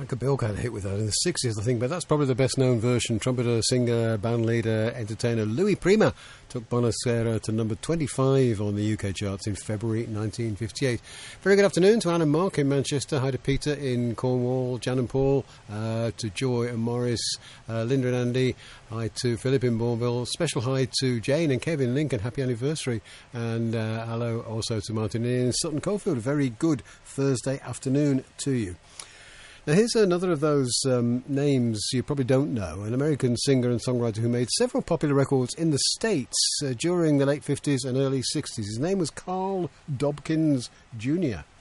Michael Bilk had a hit with that in the 60s, I think, but that's probably the best-known version. Trumpeter, singer, bandleader, entertainer Louis Prima took Buonasera to number 25 on the UK charts in February 1958. Very good afternoon to Anne and Mark in Manchester. Hi to Peter in Cornwall, Jan and Paul, to Joy and Morris, Linda and Andy. Hi to Philip in Bourneville. Special hi to Jane and Kevin in Lincoln. Happy anniversary. And hello also to Martin in Sutton Coldfield. A very good Thursday afternoon to you. Now, here's another of those names you probably don't know, an American singer and songwriter who made several popular records in the States during the late 50s and early 60s. His name was Carl Dobkins Jr.